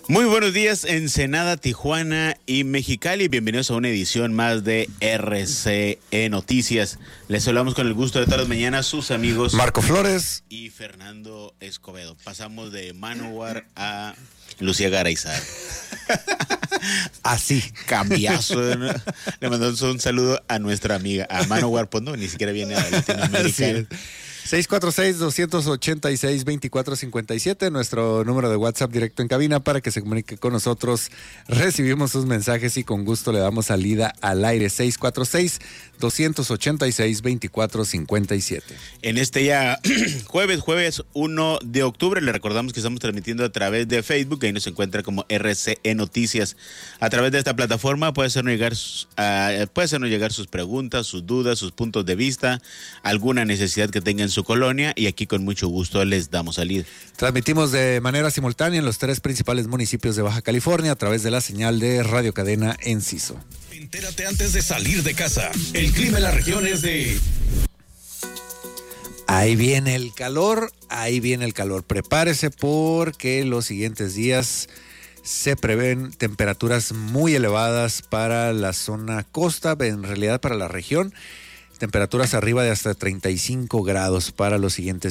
Muy buenos días, Ensenada, Tijuana y Mexicali. Bienvenidos a una edición más de RCE Noticias. Les hablamos con el gusto de todas las mañanas sus amigos Marco Flores y Fernando Escobedo. Pasamos de Manowar a Lucía Garayzar. Así. Cambiazo, ¿no? Le mandamos un saludo a nuestra amiga, a Manowar, pues no, ni siquiera viene a Latinoamérica. 646-286-2457, nuestro número de WhatsApp directo en cabina para que se comunique con nosotros. Recibimos sus mensajes y con gusto le damos salida al aire. 646-286-2457. En este ya jueves 1 de octubre, le recordamos que estamos transmitiendo a través de Facebook, ahí nos encuentra como RCE Noticias. A través de esta plataforma puede hacernos llegar sus preguntas, sus dudas, sus puntos de vista, alguna necesidad que tenga en su colonia, y aquí con mucho gusto les damos salida. Transmitimos de manera simultánea en los 3 principales municipios de Baja California a través de la señal de Radio Cadena Enciso. Entérate antes de salir de casa. El clima en la región es de... Ahí viene el calor. Prepárese porque los siguientes días se prevén temperaturas muy elevadas para la zona costa, en realidad para la región. Temperaturas arriba de hasta 35 grados para los siguientes